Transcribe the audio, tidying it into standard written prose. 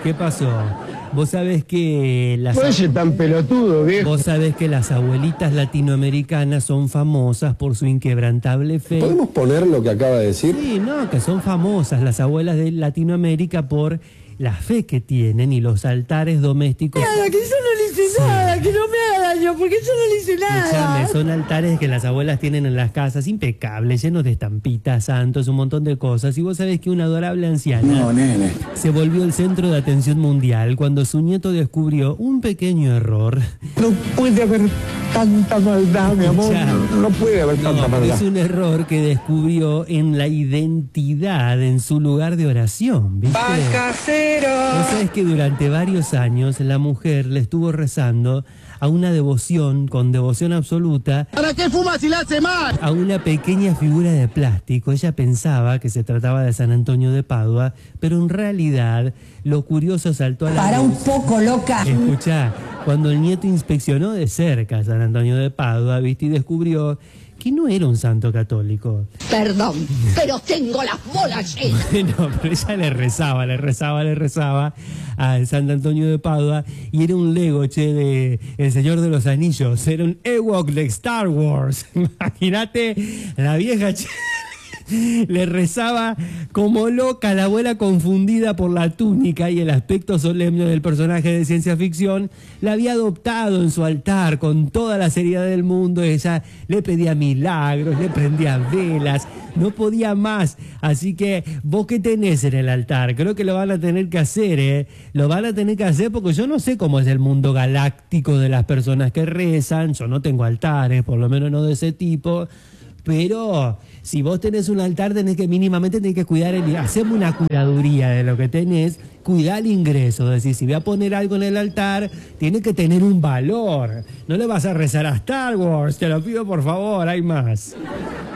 ¿Qué pasó? Vos sabés que Puede ser tan pelotudo, viejo. Vos sabés que las abuelitas latinoamericanas son famosas por su inquebrantable fe. ¿Podemos poner lo que acaba de decir? Sí, no, que son famosas las abuelas de Latinoamérica por la fe que tienen y los altares domésticos. Nada, que yo no le hice nada, que no me haga daño, porque yo no le hice nada. Escuchame, son altares que las abuelas tienen en las casas, impecables, llenos de estampitas, santos, un montón de cosas. Y vos sabés que una adorable anciana se volvió el centro de atención mundial cuando su nieto descubrió un pequeño error. No puede haber tanta maldad, mi amor. No puede haber tanta maldad. Es un error que descubrió en la identidad, en su lugar de oración, ¿viste? Vos sabés que durante varios años la mujer le estuvo rezando a una devoción, con devoción absoluta. ¿Para qué fuma si la hace mal? A una pequeña figura de plástico. Ella pensaba que se trataba de San Antonio de Padua, pero en realidad lo curioso saltó a la Para luz. un poco, loca. Escuchá, cuando el nieto inspeccionó de cerca a San Antonio de Padua, viste, y descubrió que no era un santo católico. Perdón, pero tengo las bolas llenas. No, pero ella le rezaba al San Antonio de Padua, y era un Lego, de El Señor de los Anillos, era un Ewok de Star Wars. Imagínate, la vieja, le rezaba como loca a la abuela, confundida por la túnica y el aspecto solemne del personaje de ciencia ficción. La había adoptado en su altar con toda la seriedad del mundo. Ella le pedía milagros, le prendía velas, no podía más. Así que, ¿vos qué tenés en el altar? Creo que lo van a tener que hacer, ¿eh? Lo van a tener que hacer, porque yo no sé cómo es el mundo galáctico de las personas que rezan. Yo no tengo altares, por lo menos no de ese tipo. Pero si vos tenés un altar, mínimamente tenés que cuidar hacemos una curaduría de lo que tenés, cuidar el ingreso. Es decir, si voy a poner algo en el altar, tiene que tener un valor. No le vas a rezar a Star Wars, te lo pido por favor, hay más.